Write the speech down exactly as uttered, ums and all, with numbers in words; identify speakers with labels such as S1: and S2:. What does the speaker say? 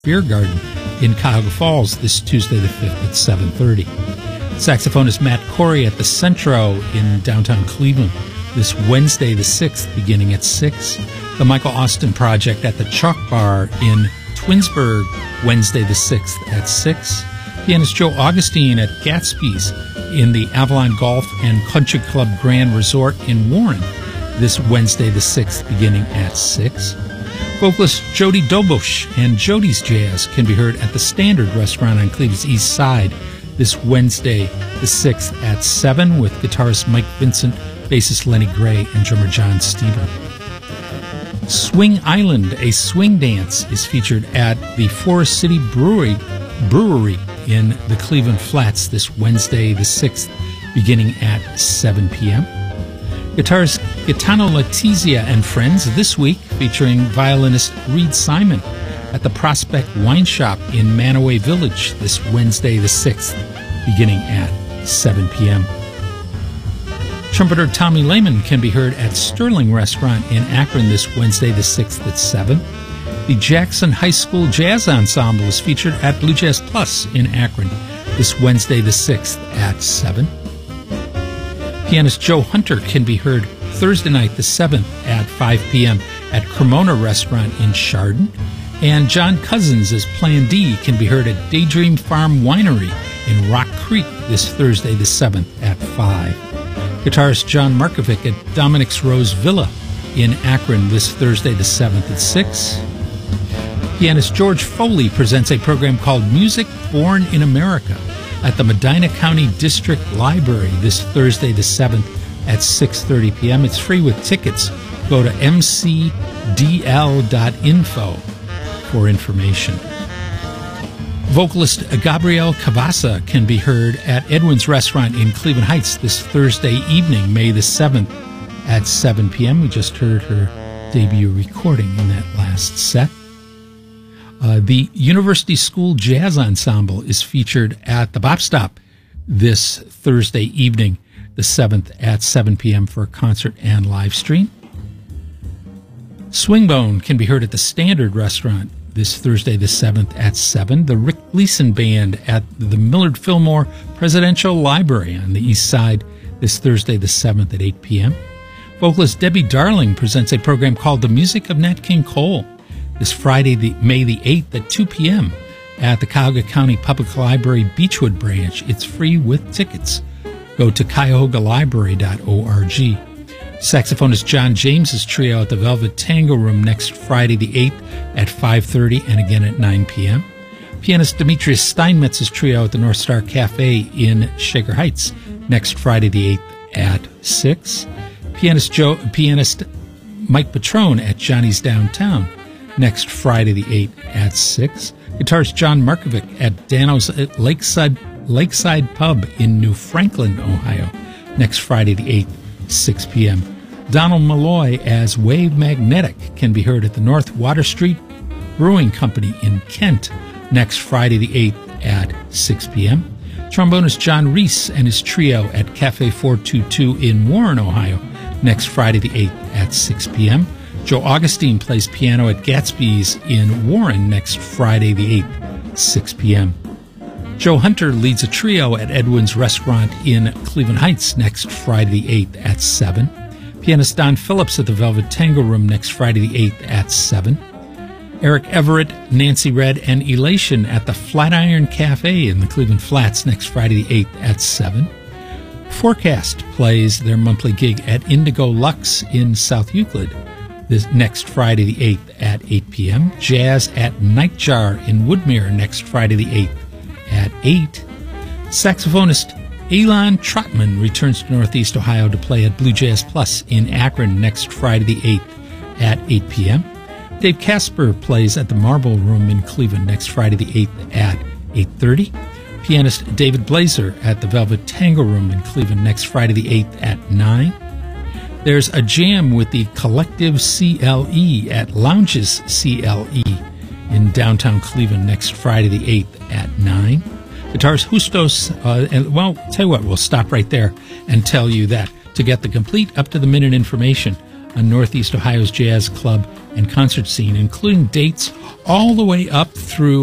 S1: Beer Garden in Cuyahoga Falls this Tuesday the fifth at seven thirty. Saxophonist Matt Corey at the Centro in downtown Cleveland this Wednesday the sixth beginning at six. The Michael Austin Project at the Chalk Bar in Twinsburg Wednesday the sixth at six. Pianist Joe Augustine at Gatsby's in the Avalon Golf and Country Club Grand Resort in Warren this Wednesday the sixth beginning at six. Vocalist Jody Dobush and Jody's Jazz can be heard at the Standard Restaurant on Cleveland's East Side this Wednesday the sixth at seven with guitarist Mike Vincent, bassist Lenny Gray, and drummer John Stieber. Swing Island, a swing dance, is featured at the Forest City Brewery Brewery in the Cleveland Flats this Wednesday the sixth beginning at seven p.m. Guitarist Gaetano Letizia and Friends this week featuring violinist Reed Simon at the Prospect Wine Shop in Manaway Village this Wednesday the sixth beginning at seven p.m. Trumpeter Tommy Lehman can be heard at Sterling Restaurant in Akron this Wednesday the sixth at seven. The Jackson High School Jazz Ensemble is featured at Blue Jazz Plus in Akron this Wednesday the sixth at seven. Pianist Joe Hunter can be heard Thursday night the seventh at five p.m. at Cremona Restaurant in Chardon. And John Cousins as Plan D can be heard at Daydream Farm Winery in Rock Creek this Thursday the seventh at five. Guitarist John Markovic at Dominic's Rose Villa in Akron this Thursday the seventh at six. Pianist George Foley presents a program called Music Born in America at the Medina County District Library this Thursday the seventh at six thirty p.m. It's free with tickets. Go to m c d l dot info for information. Vocalist Gabrielle Cavassa can be heard at Edwin's Restaurant in Cleveland Heights this Thursday evening, May the seventh at seven p.m. We just heard her debut recording in that last set. Uh, the University School Jazz Ensemble is featured at the Bop Stop this Thursday evening, the seventh at seven p.m. for a concert and live stream. Swingbone can be heard at the Standard Restaurant this Thursday the seventh at seven. The Rick Gleason Band at the Millard Fillmore Presidential Library on the East Side this Thursday the seventh at eight p.m. Vocalist Debbie Darling presents a program called The Music of Nat King Cole this Friday, the May the eighth at two p.m. at the Cuyahoga County Public Library Beechwood Branch. It's free with tickets. Go to cuyahoga library dot org. Saxophonist John James's trio at the Velvet Tango Room next Friday the eighth at five thirty and again at nine p.m. Pianist Demetrius Steinmetz's trio at the North Star Cafe in Shaker Heights next Friday the eighth at six. Pianist Joe, pianist Mike Patrone at Johnny's Downtown next Friday the eighth at six. Guitarist John Markovic at Dano's Lakeside, Lakeside Pub in New Franklin, Ohio next Friday the eighth, six p.m. Donald Malloy as Wave Magnetic can be heard at the North Water Street Brewing Company in Kent next Friday the eighth at six p.m. Trombonist John Reese and his trio at Cafe four twenty-two in Warren, Ohio next Friday the eighth at six p.m. Joe Augustine plays piano at Gatsby's in Warren next Friday the eighth, six p.m. Joe Hunter leads a trio at Edwin's Restaurant in Cleveland Heights next Friday the eighth at seven. Pianist Don Phillips at the Velvet Tango Room next Friday the eighth at seven. Eric Everett, Nancy Red, and Elation at the Flatiron Cafe in the Cleveland Flats next Friday the eighth at seven. Forecast plays their monthly gig at Indigo Lux in South Euclid this next Friday the eighth at eight p.m. Jazz at Nightjar in Woodmere next Friday the eighth at eight. Saxophonist Elon Trotman returns to Northeast Ohio to play at Blue Jazz Plus in Akron next Friday the eighth at eight p.m. Dave Casper plays at the Marble Room in Cleveland next Friday the eighth at eight thirty. Pianist David Blazer at the Velvet Tango Room in Cleveland next Friday the eighth at nine. There's a jam with the Collective C L E at Lounges C L E in downtown Cleveland next Friday the eighth at nine. Guitarist Justos, uh, and well, tell you what, we'll stop right there and tell you that to get the complete up-to-the-minute information on Northeast Ohio's jazz club and concert scene, including dates all the way up through